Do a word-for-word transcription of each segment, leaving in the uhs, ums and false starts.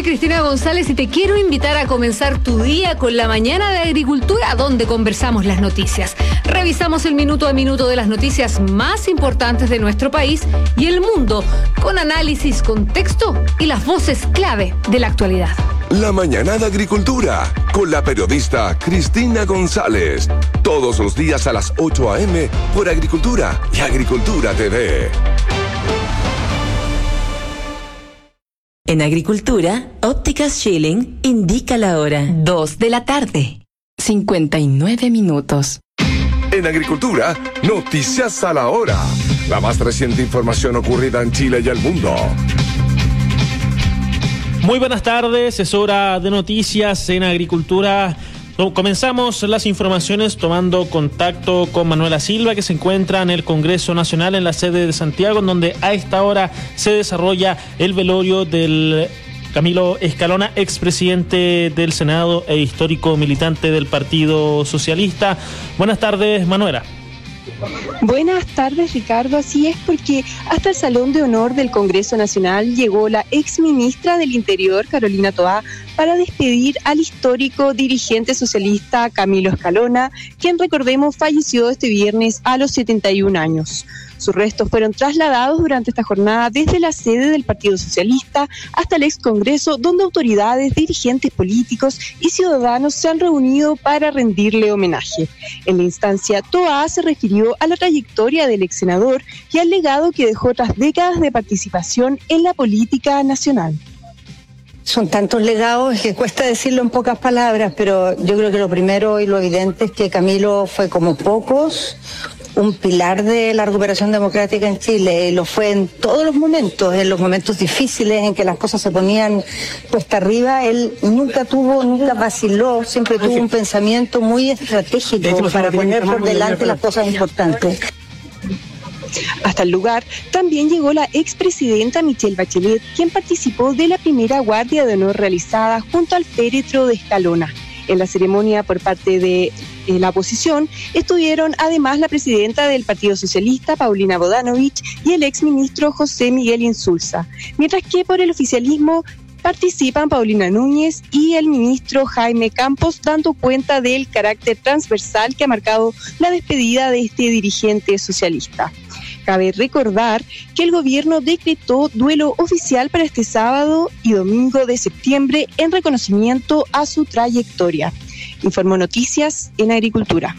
Cristina González y te quiero invitar a comenzar tu día con la mañana de agricultura, donde conversamos las noticias. Revisamos el minuto a minuto de las noticias más importantes de nuestro país y el mundo, con análisis, contexto y las voces clave de la actualidad. La mañana de agricultura, con la periodista Cristina González. Todos los días a las ocho a eme por Agricultura y Agricultura T V. En Agricultura, Ópticas Schilling indica la hora. Dos de la tarde. cincuenta y nueve minutos. En Agricultura, noticias a la hora. La más reciente información ocurrida en Chile y el mundo. Muy buenas tardes, es hora de noticias en Agricultura. Comenzamos las informaciones tomando contacto con Manuela Silva, que se encuentra en el Congreso Nacional en la sede de Santiago, en donde a esta hora se desarrolla el velorio del Camilo Escalona, expresidente del Senado e histórico militante del Partido Socialista. Buenas tardes, Manuela. Buenas tardes, Ricardo. Así es, porque hasta el Salón de Honor del Congreso Nacional llegó la exministra del Interior, Carolina Toá, para despedir al histórico dirigente socialista Camilo Escalona, quien, recordemos, falleció este viernes a los setenta y un años. Sus restos fueron trasladados durante esta jornada desde la sede del Partido Socialista hasta el ex Congreso, donde autoridades, dirigentes políticos y ciudadanos se han reunido para rendirle homenaje. En la instancia, Toá se refirió a la trayectoria del ex senador y al legado que dejó tras décadas de participación en la política nacional. Son tantos legados que cuesta decirlo en pocas palabras, pero yo creo que lo primero y lo evidente es que Camilo fue, como pocos, un pilar de la recuperación democrática en Chile. Lo fue en todos los momentos, en los momentos difíciles en que las cosas se ponían cuesta arriba. Él nunca tuvo, nunca vaciló, siempre tuvo un pensamiento muy estratégico para poner por delante las cosas importantes. Hasta el lugar también llegó la expresidenta Michelle Bachelet, quien participó de la primera guardia de honor realizada junto al féretro de Escalona. En la ceremonia, por parte de eh, la oposición, estuvieron además la presidenta del Partido Socialista, Paulina Bodanovich, y el exministro José Miguel Insulza, mientras que por el oficialismo participan Paulina Núñez y el ministro Jaime Campos, dando cuenta del carácter transversal que ha marcado la despedida de este dirigente socialista. Cabe recordar que el gobierno decretó duelo oficial para este sábado y domingo de septiembre en reconocimiento a su trayectoria. Informó Noticias en Agricultura.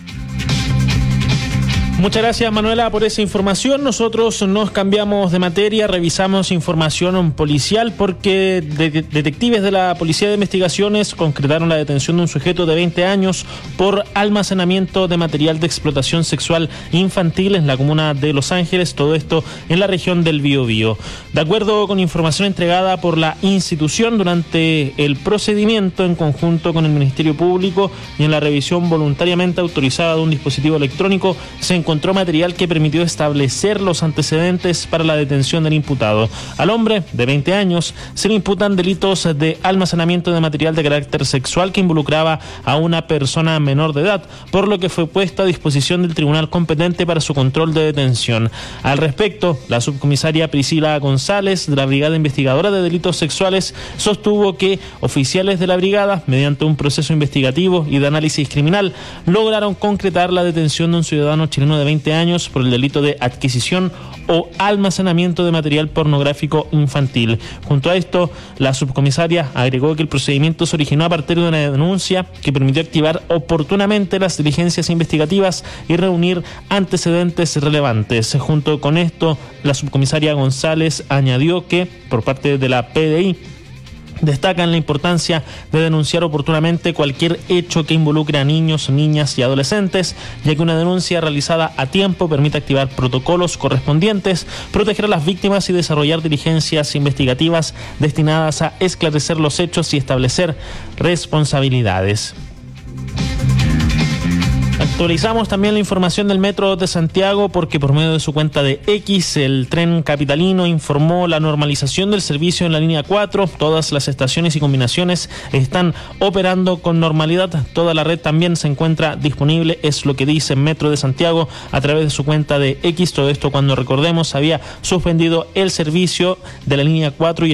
Muchas gracias, Manuela, por esa información. Nosotros nos cambiamos de materia, revisamos información policial porque de- detectives de la Policía de Investigaciones concretaron la detención de un sujeto de veinte años por almacenamiento de material de explotación sexual infantil en la comuna de Los Ángeles, todo esto en la región del Biobío. De acuerdo con información entregada por la institución durante el procedimiento en conjunto con el Ministerio Público y en la revisión voluntariamente autorizada de un dispositivo electrónico, se encontró material que permitió establecer los antecedentes para la detención del imputado. Al hombre, de veinte años, se le imputan delitos de almacenamiento de material de carácter sexual que involucraba a una persona menor de edad, por lo que fue puesta a disposición del tribunal competente para su control de detención. Al respecto, la subcomisaria Priscila González, de la Brigada Investigadora de Delitos Sexuales, sostuvo que oficiales de la brigada, mediante un proceso investigativo y de análisis criminal, lograron concretar la detención de un ciudadano chileno de veinte años por el delito de adquisición o almacenamiento de material pornográfico infantil. Junto a esto, la subcomisaria agregó que el procedimiento se originó a partir de una denuncia que permitió activar oportunamente las diligencias investigativas y reunir antecedentes relevantes. Junto con esto, la subcomisaria González añadió que, por parte de la P D I, destacan la importancia de denunciar oportunamente cualquier hecho que involucre a niños, niñas y adolescentes, ya que una denuncia realizada a tiempo permite activar protocolos correspondientes, proteger a las víctimas y desarrollar diligencias investigativas destinadas a esclarecer los hechos y establecer responsabilidades. Actualizamos también la información del Metro de Santiago porque por medio de su cuenta de X, el tren capitalino informó la normalización del servicio en la línea cuatro. Todas las estaciones y combinaciones están operando con normalidad. Toda la red también se encuentra disponible, es lo que dice Metro de Santiago a través de su cuenta de X. Todo esto cuando, recordemos, había suspendido el servicio de la línea cuatro y